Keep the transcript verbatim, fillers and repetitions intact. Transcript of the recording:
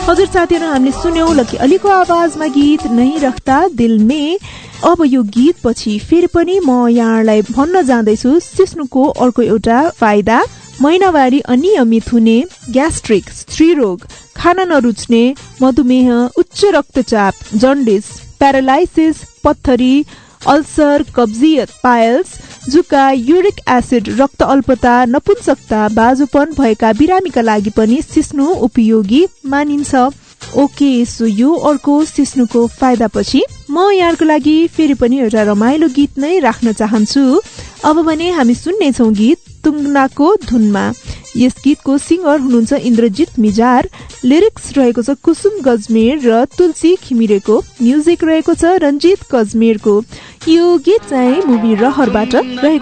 हजुर साथीहरु, हामीले सुन्यौं लकी अलीको आवाजमा गीत नहीं रख्ता दिल में। अब यो गीत पछि फेरि पनि म यहाँलाई भन्न जाँदैछु सिस्नुको अर्को एउटा फाइदा। महिनावारी अनियमित हुने, ग्यास्ट्रिक, स्त्रीरोग, खाना नरुच्ने, मधुमेह, उच्च रक्तचाप, जन्डिस, प्यारालाइसिस, पत्थरी, अल्सर, कब्जियत, पाइल्स, जुका, युरिक एसिड, रक्त अल्पता, नपुंसकता, बाजुपन भएका बिरामीका लागि पनि सिस्नु उपयोगी मानिन्छ। ओके, सो यो अर्को सिस्नुको फाइदा पछि म यहाँको लागि फेरि पनि एउटा रमाइलो गीत नै राख्न चाहन्छु। अब भने हामी सुन्ने छौं गीत तुङ्नाको धुनमा। यस गीतको सिंगर हुनुहुन्छ इन्द्रजित मिजार, लिरिक्स रहेको छ कुसुम गजमेर र तुलसी खिमिरेको, म्युजिक रहेको छ रञ्जित गजमेरको। यो गीत चाहिँ मुभी रहरबाट रहेको